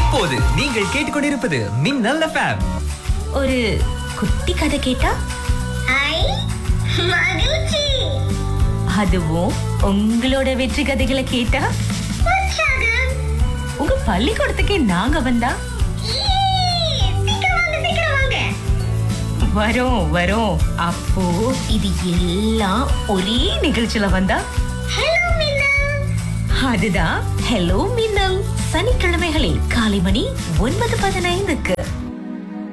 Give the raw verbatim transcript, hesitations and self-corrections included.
இப்போது நீங்கள் கேட்டுக்கொண்டிருப்பது மின்னல் எஃப்எம். ஒரு குட்டி கதை கேட்டா ஐ மகிழ்ச்சி. அதுவும் உங்களோட வெற்றி கதைகளை கேட்டா உற்சாகம். உங்க பள்ளிக்கூடத்துக்கே நாங்க வந்தா ஈ, சீக்கிரம் வாங்க, சீக்கிரம் வாங்க. வரோம் வரோம். அப்போ இது எல்லாம் ஒரே நிகழ்ச்சியில வந்தா ஹலோ மின்னா. அதுதான் ஹலோ மின்னல். சனிக்கிழமைகளில் காலை மணி ஒன்பது பதினைந்துக்கு